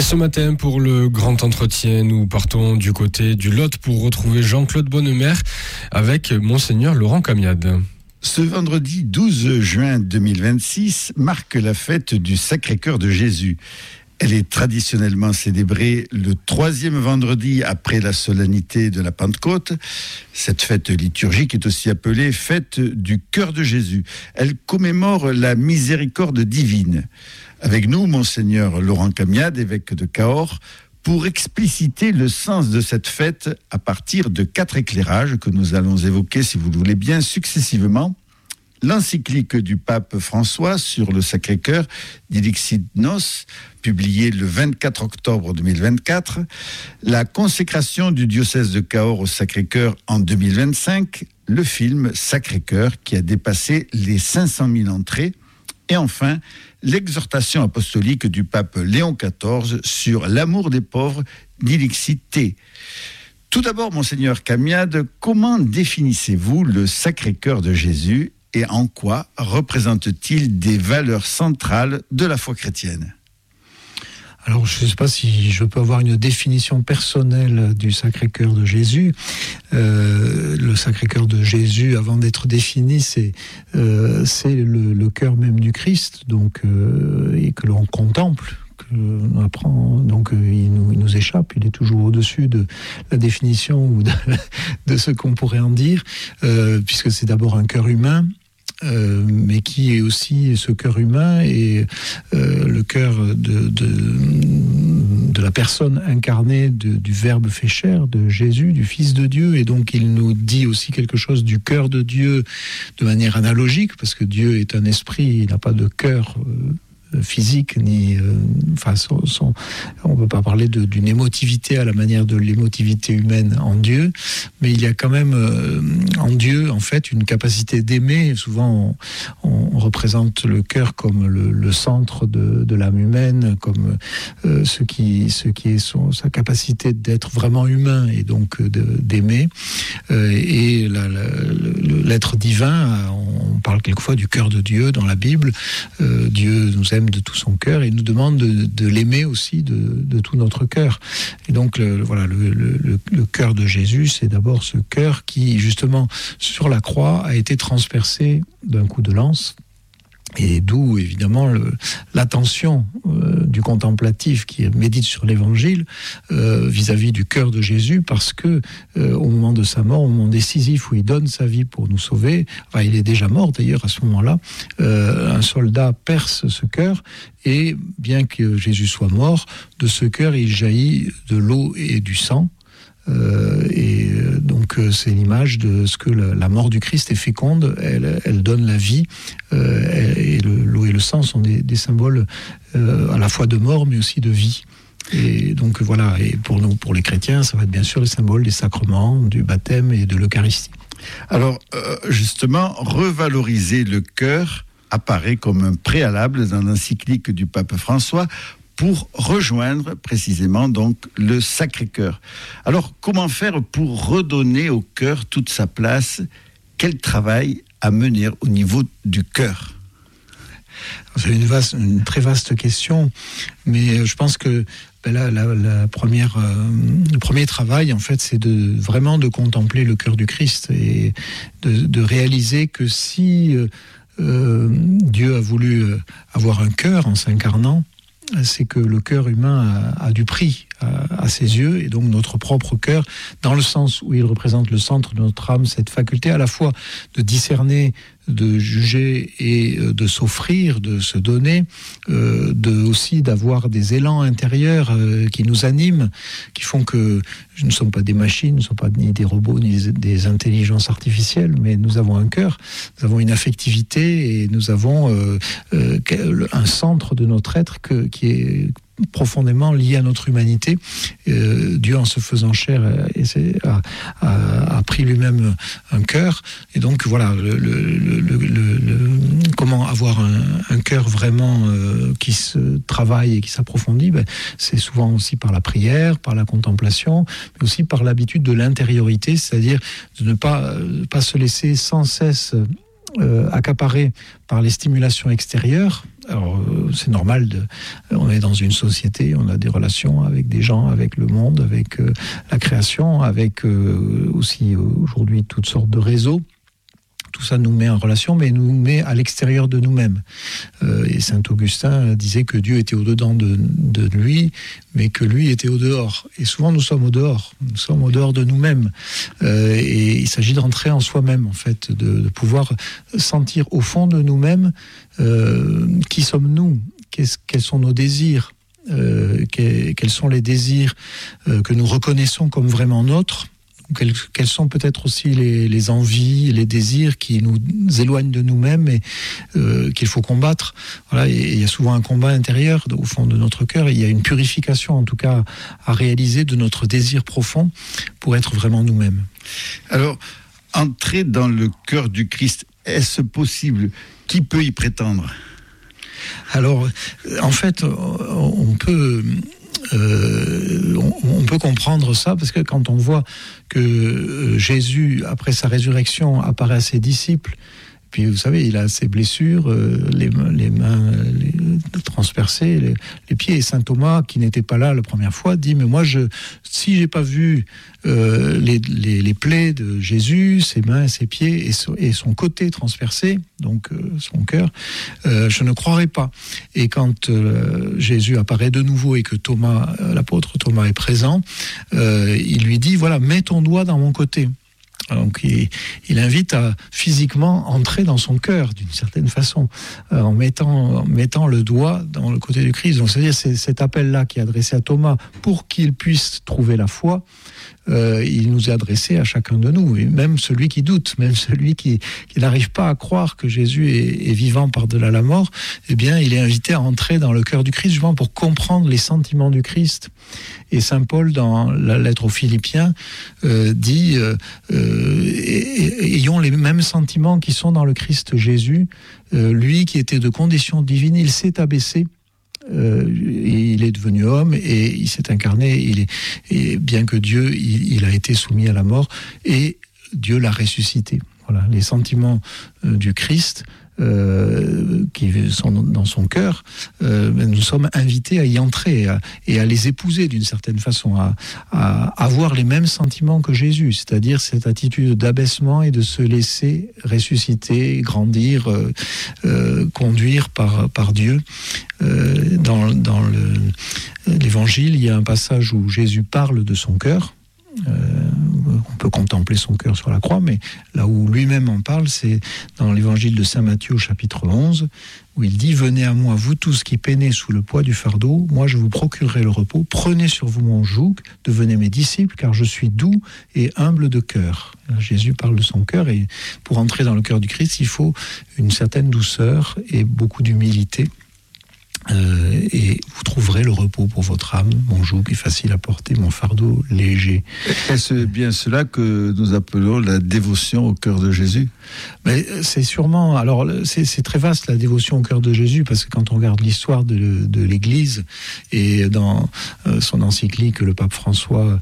Et ce matin, pour le grand entretien, nous partons du côté du Lot pour retrouver Jean-Claude Bonnemer avec Monseigneur Laurent Camiade. Ce vendredi 12 juin 2026 marque la fête du Sacré-Cœur de Jésus. Elle est traditionnellement célébrée le 3e vendredi après la solennité de la Pentecôte. Cette fête liturgique est aussi appelée fête du Cœur de Jésus. Elle commémore la miséricorde divine. Avec nous, Monseigneur Laurent Camiade, évêque de Cahors, pour expliciter le sens de cette fête à partir de 4 éclairages que nous allons évoquer, si vous le voulez bien, successivement. L'encyclique du pape François sur le Sacré-Cœur, Dilixit Nos, publiée le 24 octobre 2024, la consécration du diocèse de Cahors au Sacré-Cœur en 2025, le film Sacré-Cœur qui a dépassé les 500 000 entrées, et enfin, l'exhortation apostolique du pape Léon XIV sur l'amour des pauvres, Dilixit Te. Tout d'abord, Monseigneur Camiade, comment définissez-vous le Sacré-Cœur de Jésus et en quoi représente-t-il des valeurs centrales de la foi chrétienne ? Alors, je ne sais pas si je peux avoir une définition personnelle du Sacré-Cœur de Jésus. Le Sacré-Cœur de Jésus, avant d'être défini, c'est le cœur même du Christ, donc et que l'on contemple. On apprend, donc il nous échappe, il est toujours au-dessus de la définition ou de ce qu'on pourrait en dire, puisque c'est d'abord un cœur humain. Mais qui est aussi ce cœur humain et le cœur de la personne incarnée du Verbe fait chair, de Jésus, du Fils de Dieu. Et donc il nous dit aussi quelque chose du cœur de Dieu de manière analogique, parce que Dieu est un esprit, il n'a pas de cœur physique, ni on ne peut pas parler d'une émotivité à la manière de l'émotivité humaine en Dieu, mais il y a quand même en Dieu en fait une capacité d'aimer. Souvent on représente le cœur comme le centre de l'âme humaine, comme ce qui est sa capacité d'être vraiment humain et donc d'aimer, et l'être divin, on parle quelquefois du cœur de Dieu dans la Bible. Dieu nous aime de tout son cœur et nous demande de l'aimer aussi de tout notre cœur. Et donc le cœur de Jésus, c'est d'abord ce cœur qui justement sur la croix a été transpercé d'un coup de lance. Et d'où, évidemment, l'attention du contemplatif qui médite sur l'Évangile vis-à-vis du cœur de Jésus, parce que au moment de sa mort, au moment décisif où il donne sa vie pour nous sauver, enfin, il est déjà mort d'ailleurs à ce moment-là, un soldat perce ce cœur, et bien que Jésus soit mort, de ce cœur il jaillit de l'eau et du sang. Donc c'est l'image de ce que la mort du Christ est féconde, elle donne la vie, et l'eau et le sang sont des symboles à la fois de mort mais aussi de vie. Et donc voilà, et pour nous, pour les chrétiens, ça va être bien sûr les symboles des sacrements, du baptême et de l'Eucharistie. Alors justement, revaloriser le cœur apparaît comme un préalable dans l'encyclique du pape François pour rejoindre précisément donc le Sacré-Cœur. Alors, comment faire pour redonner au cœur toute sa place ? Quel travail à mener au niveau du cœur ? C'est une très vaste question, mais je pense que le premier travail, en fait, c'est vraiment de contempler le cœur du Christ et de réaliser que si Dieu a voulu avoir un cœur en s'incarnant, c'est que le cœur humain a du prix à ses yeux, et donc notre propre cœur, dans le sens où il représente le centre de notre âme, cette faculté à la fois de discerner, de juger et de s'offrir, de se donner, aussi d'avoir des élans intérieurs qui nous animent, qui font que nous ne sommes pas des machines, nous ne sommes pas ni des robots, ni des intelligences artificielles, mais nous avons un cœur, nous avons une affectivité, et nous avons un centre de notre être qui est profondément lié à notre humanité. Dieu, en se faisant chair, a pris lui-même un cœur. Et donc voilà, comment avoir un cœur vraiment qui se travaille et qui s'approfondit, c'est souvent aussi par la prière, par la contemplation, mais aussi par l'habitude de l'intériorité, c'est-à-dire de ne pas se laisser sans cesse accaparé par les stimulations extérieures. Alors, c'est normal, on est dans une société, on a des relations avec des gens, avec le monde, avec la création, avec aussi aujourd'hui toutes sortes de réseaux. Tout ça nous met en relation, mais nous met à l'extérieur de nous-mêmes. Et saint Augustin disait que Dieu était au-dedans de lui, mais que lui était au-dehors. Et souvent, nous sommes au-dehors. Nous sommes au-dehors de nous-mêmes. Et il s'agit d'entrer en soi-même, en fait, de pouvoir sentir au fond de nous-mêmes qui sommes-nous, quels sont nos désirs, quels sont les désirs que nous reconnaissons comme vraiment nôtres. Quelles sont peut-être aussi les envies, les désirs qui nous éloignent de nous-mêmes et qu'il faut combattre. Voilà, et il y a souvent un combat intérieur au fond de notre cœur. Il y a une purification, en tout cas, à réaliser de notre désir profond pour être vraiment nous-mêmes. Alors, entrer dans le cœur du Christ, est-ce possible? Qui peut y prétendre? Alors, en fait, on peut comprendre ça, parce que quand on voit que Jésus, après sa résurrection, apparaît à ses disciples, puis vous savez, il a ses blessures, les mains transpercées, les pieds, et saint Thomas, qui n'était pas là la première fois, dit, mais moi, si j'ai pas vu les plaies de Jésus, ses mains, ses pieds et son côté transpercé, donc son cœur, je ne croirai pas. Et quand Jésus apparaît de nouveau et que Thomas, l'apôtre Thomas est présent, il lui dit, voilà, mets ton doigt dans mon côté. Donc il invite à physiquement entrer dans son cœur d'une certaine façon, en mettant le doigt dans le côté du Christ. Donc c'est-à-dire c'est cet appel-là qui est adressé à Thomas pour qu'il puisse trouver la foi. Il nous est adressé à chacun de nous, et même celui qui doute, même celui qui n'arrive pas à croire que Jésus est vivant par-delà la mort, eh bien, il est invité à entrer dans le cœur du Christ, justement pour comprendre les sentiments du Christ. Et saint Paul, dans la lettre aux Philippiens, dit ayons les mêmes sentiments qui sont dans le Christ Jésus. Lui qui était de condition divine, il s'est abaissé. Il est devenu homme et il s'est incarné. Et bien que Dieu, il a été soumis à la mort et Dieu l'a ressuscité. Voilà, les sentiments du Christ qui sont dans son cœur, nous sommes invités à y entrer et à les épouser d'une certaine façon, à avoir les mêmes sentiments que Jésus, c'est-à-dire cette attitude d'abaissement et de se laisser ressusciter, grandir, conduire par Dieu. Dans l'évangile, il y a un passage où Jésus parle de son cœur. On peut contempler son cœur sur la croix, mais là où lui-même en parle, c'est dans l'évangile de saint Matthieu, chapitre 11, où il dit « Venez à moi, vous tous qui peinez sous le poids du fardeau, moi je vous procurerai le repos. Prenez sur vous mon joug, devenez mes disciples, car je suis doux et humble de cœur. » Jésus parle de son cœur, et pour entrer dans le cœur du Christ, il faut une certaine douceur et beaucoup d'humilité. Et vous trouverez le repos pour votre âme. Mon joug est facile à porter, mon fardeau léger. Est-ce bien cela que nous appelons la dévotion au cœur de Jésus? Mais c'est sûrement. Alors, c'est très vaste la dévotion au cœur de Jésus, parce que quand on regarde l'histoire de l'Église et dans son encyclique, le pape François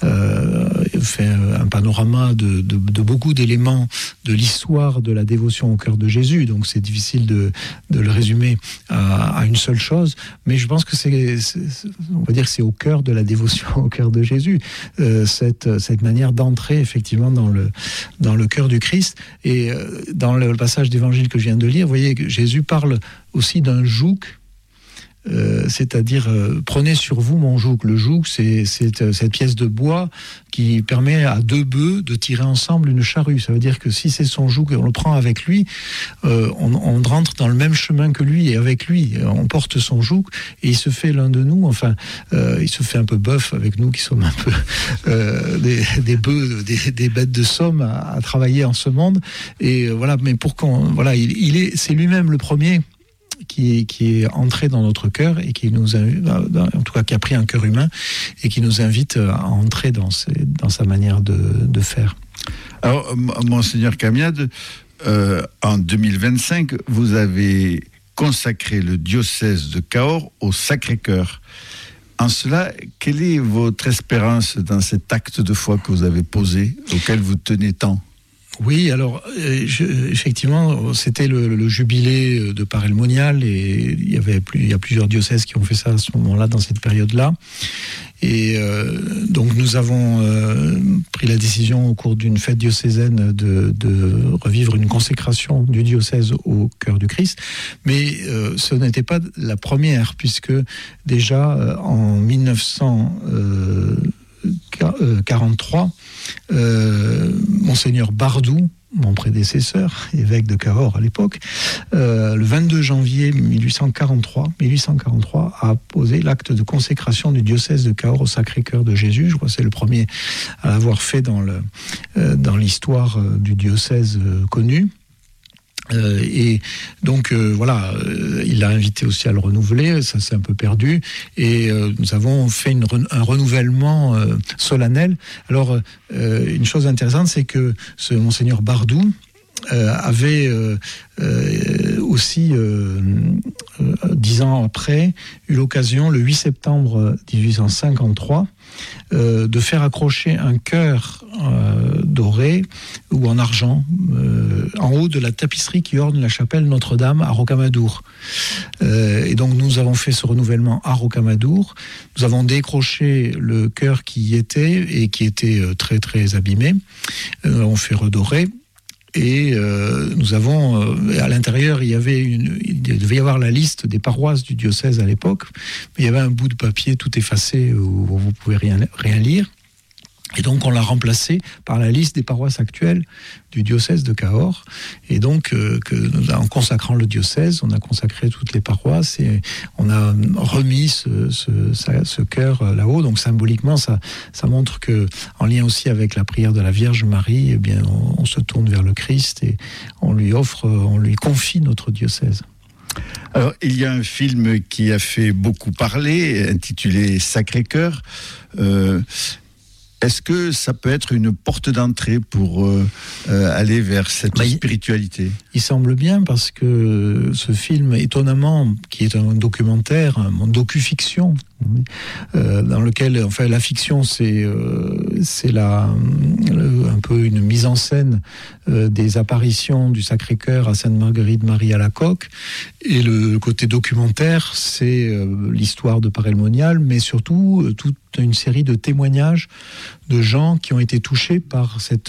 fait un panorama de beaucoup d'éléments de l'histoire de la dévotion au cœur de Jésus. Donc, c'est difficile de le résumer à une seule chose, mais je pense que on va dire que c'est au cœur de la dévotion au cœur de Jésus, cette manière d'entrer effectivement dans le cœur du Christ. Et dans le passage d'évangile que je viens de lire, vous voyez que Jésus parle aussi d'un joug, c'est-à-dire prenez sur vous mon joug. Le joug, c'est cette pièce de bois qui permet à deux bœufs de tirer ensemble une charrue. Ça veut dire que si c'est son joug et on le prend avec lui, on rentre dans le même chemin que lui, et avec lui on porte son joug et il se fait l'un de nous. Enfin, il se fait un peu bœuf avec nous qui sommes un peu des bœufs, des bêtes de somme à travailler en ce monde. Et voilà, mais pour c'est lui-même le premier qui est entré dans notre cœur et qui nous invite, en tout cas qui a pris un cœur humain et qui nous invite à entrer dans sa manière de faire. Alors, Monseigneur Camiade, en 2025, vous avez consacré le diocèse de Cahors au Sacré-Cœur. En cela, quelle est votre espérance dans cet acte de foi que vous avez posé, auquel vous tenez tant ? Oui, alors effectivement, c'était le jubilé de Paray le Monial et il y a plusieurs diocèses qui ont fait ça à ce moment-là, dans cette période-là. Et donc nous avons pris la décision au cours d'une fête diocésaine de revivre une consécration du diocèse au cœur du Christ. Mais ce n'était pas la première, puisque déjà en 1943, Monseigneur Bardou, mon prédécesseur, évêque de Cahors à l'époque, le 22 janvier 1843, a posé l'acte de consécration du diocèse de Cahors au Sacré-Cœur de Jésus. Je crois que c'est le premier à l'avoir fait dans l'histoire du diocèse connu. Et donc voilà, il l'a invité aussi à le renouveler, ça s'est un peu perdu, et nous avons fait un renouvellement solennel. Alors une chose intéressante, c'est que ce Monseigneur Bardou avait aussi 10 ans après eu l'occasion, le 8 septembre 1853, de faire accrocher un cœur doré ou en argent en haut de la tapisserie qui orne la chapelle Notre-Dame à Rocamadour. Et donc nous avons fait ce renouvellement à Rocamadour. Nous avons décroché le cœur qui y était très très abîmé. Nous l'avons fait redorer. Et nous avons, à l'intérieur, il devait y avoir la liste des paroisses du diocèse à l'époque, mais il y avait un bout de papier tout effacé où vous ne pouvez rien lire. Et donc on l'a remplacé par la liste des paroisses actuelles du diocèse de Cahors. Et donc en consacrant le diocèse, on a consacré toutes les paroisses et on a remis ce cœur là-haut. Donc symboliquement, ça montre que, en lien aussi avec la prière de la Vierge Marie, eh bien on se tourne vers le Christ et on lui confie notre diocèse. Alors, il y a un film qui a fait beaucoup parler, intitulé Sacré-Cœur. Est-ce que ça peut être une porte d'entrée pour aller vers cette spiritualité ? Il semble bien, parce que ce film, étonnamment, qui est un documentaire, un docu-fiction, dans lequel, enfin, la fiction, c'est un peu une mise en scène des apparitions du Sacré-Cœur à Sainte-Marguerite-Marie à la Coque, et le côté documentaire, c'est l'histoire de Paray le Monial, mais surtout toute une série de témoignages de gens qui ont été touchés par cet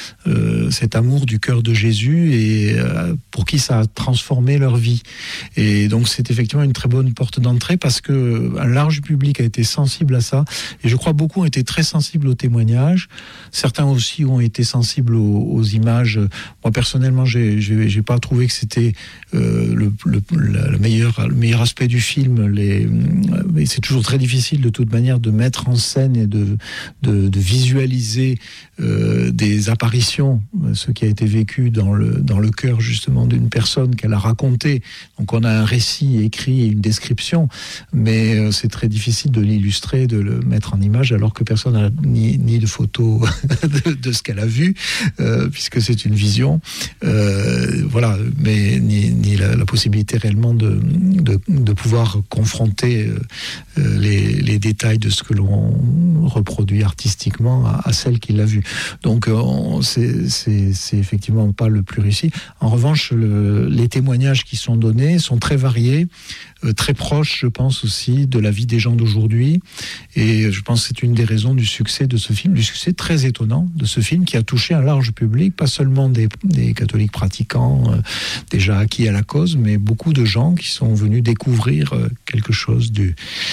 amour du cœur de Jésus et pour qui ça a transformé leur vie. Et donc c'est effectivement une très bonne porte d'entrée, parce que un large public a été sensible à ça, et je crois beaucoup ont été très sensibles aux témoignages. Certains aussi ont été sensibles aux images. Moi personnellement, j'ai pas trouvé que c'était le meilleur aspect du film. Mais c'est toujours très difficile de toute manière de mettre en scène et de visualiser des apparitions, ce qui a été vécu dans le cœur justement d'une personne qu'elle a raconté. Donc on a un récit écrit et une description, mais c'est très difficile de l'illustrer, de le mettre en image, alors que personne n'a ni de photo de ce qu'elle a vu, puisque c'est une vision. Voilà, mais ni la possibilité réellement de pouvoir confronter les détails de ce que l'on reproduit artistiquement à celle qui l'a vu. Donc c'est effectivement pas le plus réussi. En revanche, les témoignages qui sont donnés sont très variés, très proches, je pense aussi, de la vie des gens d'aujourd'hui. Et je pense que c'est une des raisons du succès de ce film, du succès très étonnant de ce film, qui a touché un large public, pas seulement des catholiques pratiquants déjà acquis à la cause, mais beaucoup de gens qui sont venus découvrir quelque chose de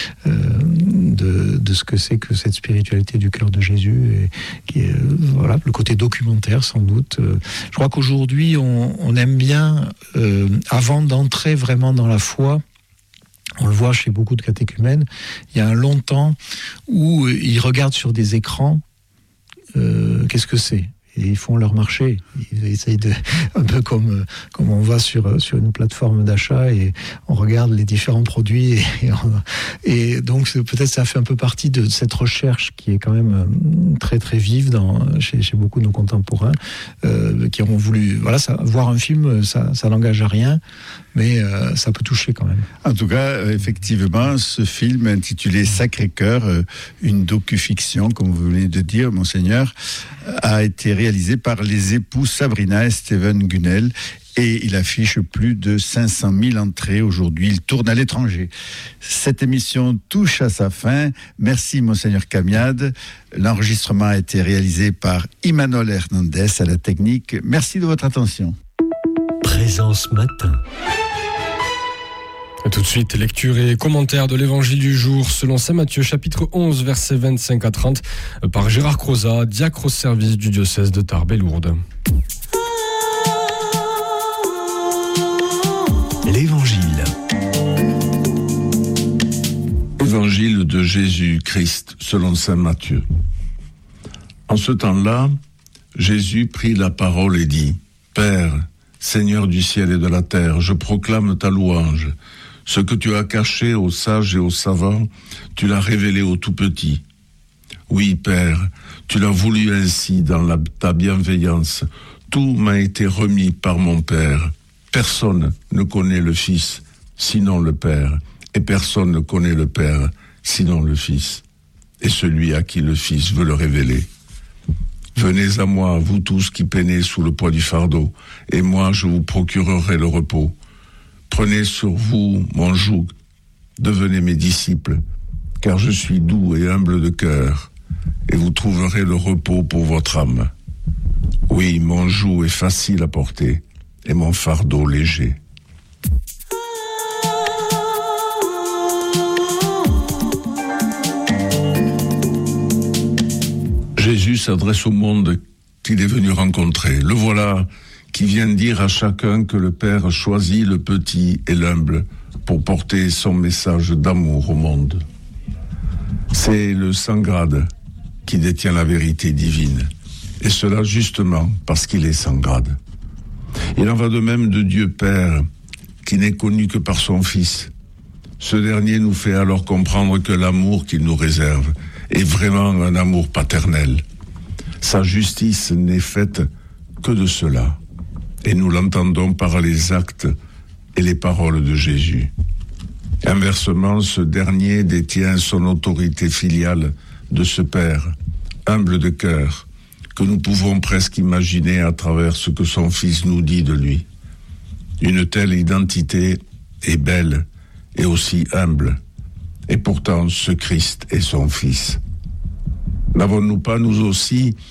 ce que c'est que cette spiritualité du cœur de Jésus, et qui est voilà, le côté documentaire sans doute. Je crois qu'aujourd'hui on aime bien, avant d'entrer vraiment dans la foi, on le voit chez beaucoup de catéchumènes, il y a un long temps où ils regardent sur des écrans qu'est-ce que c'est. Et ils font leur marché. Ils essayent un peu comme on va sur une plateforme d'achat et on regarde les différents produits. Et donc, peut-être ça fait un peu partie de cette recherche qui est quand même très, très vive chez beaucoup de nos contemporains, qui ont voulu... Voilà, voir un film, ça n'engage à rien, mais ça peut toucher quand même. En tout cas, effectivement, ce film intitulé Sacré-Cœur, une docu-fiction, comme vous venez de dire, Monseigneur, a été réalisé réalisé par les époux Sabrina et Steven Gunnell. Et il affiche plus de 500 000 entrées aujourd'hui. Il tourne à l'étranger. Cette émission touche à sa fin. Merci, Monseigneur Camiade. L'enregistrement a été réalisé par Imanol Hernandez à la technique. Merci de votre attention. Présence matin. Et tout de suite, lecture et commentaire de l'évangile du jour selon saint Matthieu, chapitre 11, versets 25 à 30, par Gérard Crozat, diacre au service du diocèse de Tarbes et Lourdes. L'Évangile. Évangile de Jésus-Christ selon saint Matthieu. En ce temps-là, Jésus prit la parole et dit : Père, Seigneur du ciel et de la terre, je proclame ta louange. Ce que tu as caché aux sages et aux savants, tu l'as révélé aux tout-petits. Oui, Père, tu l'as voulu ainsi dans ta bienveillance. Tout m'a été remis par mon Père. Personne ne connaît le Fils, sinon le Père, et personne ne connaît le Père, sinon le Fils, et celui à qui le Fils veut le révéler. Venez à moi, vous tous qui peinez sous le poids du fardeau, et moi je vous procurerai le repos. Prenez sur vous mon joug, devenez mes disciples, car je suis doux et humble de cœur, et vous trouverez le repos pour votre âme. Oui, mon joug est facile à porter, et mon fardeau léger. Jésus s'adresse au monde qu'il est venu rencontrer. Le voilà qui vient dire à chacun que le Père choisit le petit et l'humble pour porter son message d'amour au monde. C'est le Saint-Grade qui détient la vérité divine, et cela justement parce qu'il est sans grade. Il en va de même de Dieu Père, qui n'est connu que par son Fils. Ce dernier nous fait alors comprendre que l'amour qu'il nous réserve est vraiment un amour paternel. Sa justice n'est faite que de cela, et nous l'entendons par les actes et les paroles de Jésus. Inversement, ce dernier détient son autorité filiale de ce Père, humble de cœur, que nous pouvons presque imaginer à travers ce que son Fils nous dit de lui. Une telle identité est belle et aussi humble, et pourtant ce Christ est son Fils. N'avons-nous pas, nous aussi,